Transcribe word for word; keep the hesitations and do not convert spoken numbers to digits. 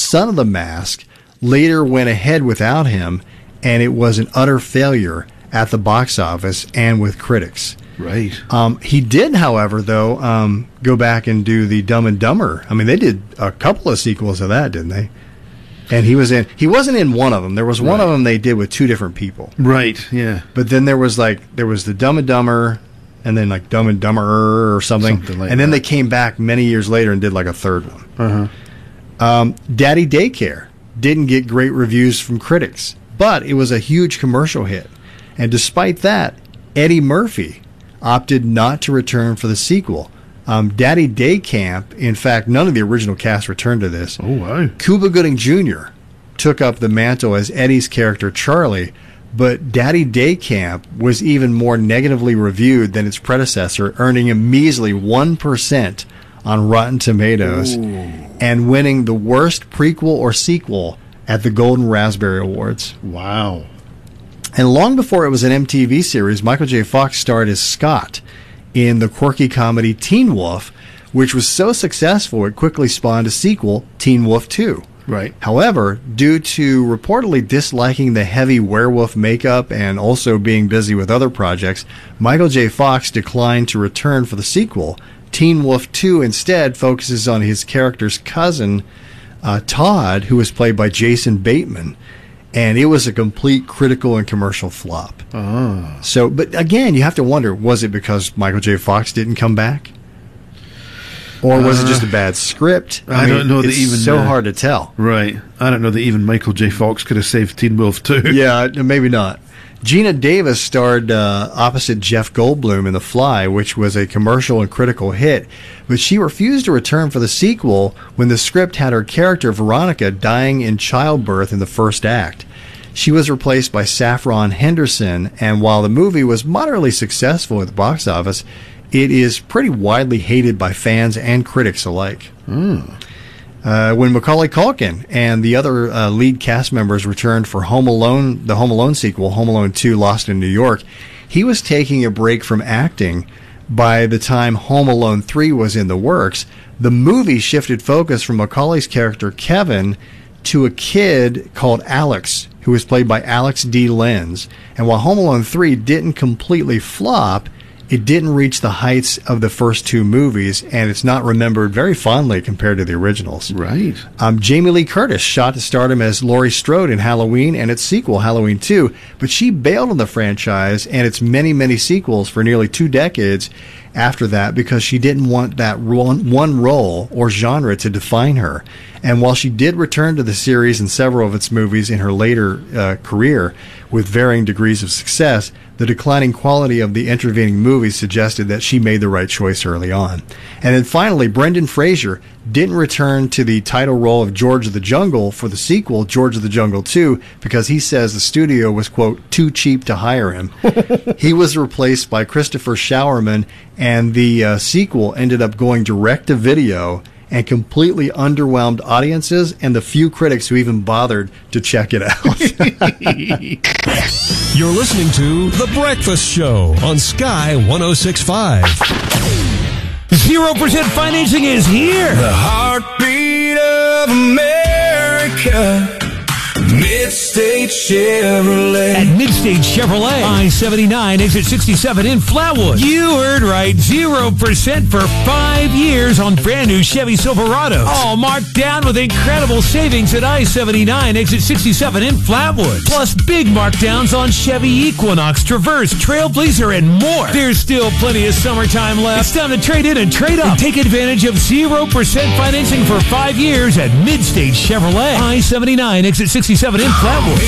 Son of the Mask later went ahead without him, and it was an utter failure at the box office and with critics. Right. Um, he did, however, though, um, go back and do the Dumb and Dumber. I mean, they did a couple of sequels of that, didn't they? And he was in. He wasn't in one of them. There was one right. of them they did with two different people. Right. Yeah. But then there was like there was the Dumb and Dumber, and then like Dumb and Dumber or something. Something like and then that. they came back many years later and did like a third one. Uh-huh. Um, Daddy Daycare didn't get great reviews from critics, but it was a huge commercial hit. And despite that, Eddie Murphy opted not to return for the sequel. Um, Daddy Day Camp, in fact, none of the original cast returned to this. Oh, wow. Cuba Gooding Junior took up the mantle as Eddie's character Charlie, but Daddy Day Camp was even more negatively reviewed than its predecessor, earning a measly one percent on Rotten Tomatoes Ooh. and winning the worst prequel or sequel at the Golden Raspberry Awards. Wow. And long before it was an M T V series, Michael J. Fox starred as Scott in the quirky comedy Teen Wolf, which was so successful it quickly spawned a sequel, Teen Wolf two. Right. However, due to reportedly disliking the heavy werewolf makeup and also being busy with other projects, Michael J. Fox declined to return for the sequel. Teen Wolf two instead focuses on his character's cousin, uh, Todd, who was played by Jason Bateman. And it was a complete critical and commercial flop. Oh. So, but again, you have to wonder, was it because Michael J. Fox didn't come back? Or was uh, it just a bad script? I, I mean, don't know it's that even... so uh, hard to tell. Right. I don't know that even Michael J. Fox could have saved Teen Wolf two. Yeah, maybe not. Gina Davis starred uh, opposite Jeff Goldblum in The Fly, which was a commercial and critical hit, but she refused to return for the sequel when the script had her character, Veronica, dying in childbirth in the first act. She was replaced by Saffron Henderson, and while the movie was moderately successful at the box office, it is pretty widely hated by fans and critics alike. Mm. Uh, when Macaulay Culkin and the other uh, lead cast members returned for Home Alone, the Home Alone sequel, Home Alone two, Lost in New York, he was taking a break from acting. By the time Home Alone three was in the works, the movie shifted focus from Macaulay's character Kevin to a kid called Alex, who was played by Alex D. Lenz. And while Home Alone three didn't completely flop, it didn't reach the heights of the first two movies, and it's not remembered very fondly compared to the originals. Right. Um, Jamie Lee Curtis shot to stardom as Laurie Strode in Halloween and its sequel, Halloween two, but she bailed on the franchise and its many, many sequels for nearly two decades after that because she didn't want that one, one role or genre to define her. And while she did return to the series in several of its movies in her later uh, career with varying degrees of success, the declining quality of the intervening movies suggested that she made the right choice early on. And then finally, Brendan Fraser didn't return to the title role of George of the Jungle for the sequel, George of the Jungle two, because he says the studio was, quote, too cheap to hire him. He was replaced by Christopher Showerman, and the uh, sequel ended up going direct to video and completely underwhelmed audiences and the few critics who even bothered to check it out. You're listening to The Breakfast Show on Sky one oh six point five. zero percent financing is here. The heartbeat of America. Midstate Chevrolet. At Midstate Chevrolet, I seventy-nine, exit sixty-seven in Flatwood. You heard right, zero percent for five years on brand new Chevy Silverados. All marked down with incredible savings at I seventy-nine, exit sixty-seven in Flatwood. Plus big markdowns on Chevy Equinox, Traverse, Trailblazer, and more. There's still plenty of summertime left. It's time to trade in and trade up. And take advantage of zero percent financing for five years at Midstate Chevrolet. I seventy-nine, exit sixty-seven in Flatwood.